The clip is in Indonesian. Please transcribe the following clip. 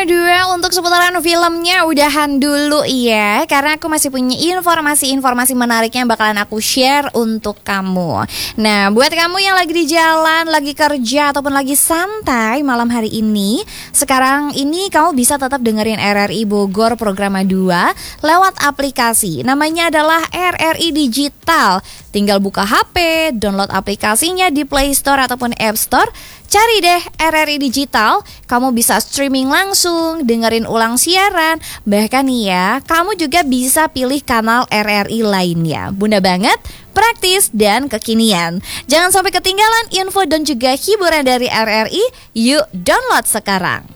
Programa 2 untuk seputaran filmnya udahan dulu ya, karena aku masih punya informasi-informasi menarik yang bakalan aku share untuk kamu. Nah, buat kamu yang lagi di jalan, lagi kerja ataupun lagi santai malam hari ini, sekarang ini kamu bisa tetap dengerin RRI Bogor Programa 2 lewat aplikasi. Namanya adalah RRI Digital. Tinggal buka HP, download aplikasinya di Play Store ataupun App Store. Cari deh RRI Digital, kamu bisa streaming langsung, dengerin ulang siaran. Bahkan nih ya, kamu juga bisa pilih kanal RRI lainnya. Bunda banget, praktis, dan kekinian. Jangan sampai ketinggalan info dan juga hiburan dari RRI. Yuk download sekarang.